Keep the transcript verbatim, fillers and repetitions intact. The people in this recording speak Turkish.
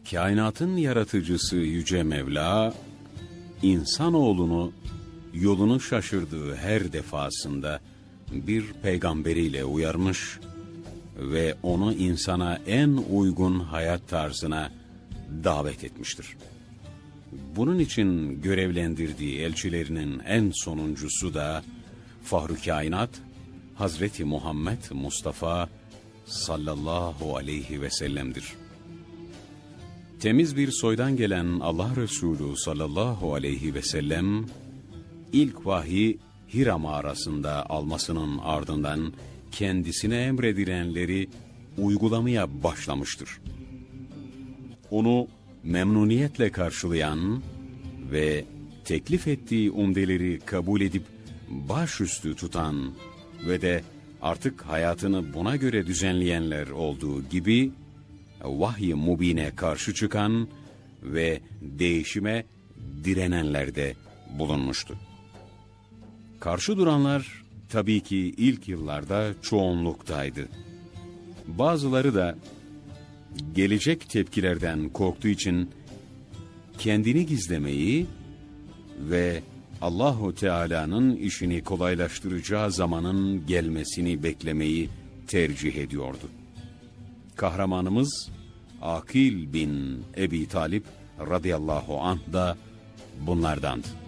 Kainatın yaratıcısı Yüce Mevla, insanoğlunu yolunu şaşırdığı her defasında bir peygamberiyle uyarmış ve onu insana en uygun hayat tarzına davet etmiştir. Bunun için görevlendirdiği elçilerinin en sonuncusu da Fahru Kainat Hazreti Muhammed Mustafa sallallahu aleyhi ve sellem'dir. Temiz bir soydan gelen Allah Resulü sallallahu aleyhi ve sellem, ilk vahyi Hira mağarasında almasının ardından kendisine emredilenleri uygulamaya başlamıştır. Onu memnuniyetle karşılayan ve teklif ettiği umdeleri kabul edip başüstü tutan ve de artık hayatını buna göre düzenleyenler olduğu gibi, vahiy-i mubine karşı çıkan ve değişime direnenler de bulunmuştu. Karşı duranlar tabii ki ilk yıllarda çoğunluktaydı. Bazıları da gelecek tepkilerden korktuğu için kendini gizlemeyi ve Allahu Teala'nın işini kolaylaştıracağı zamanın gelmesini beklemeyi tercih ediyordu. Kahramanımız Akil bin Ebi Talip radıyallahu anh da bunlardandı.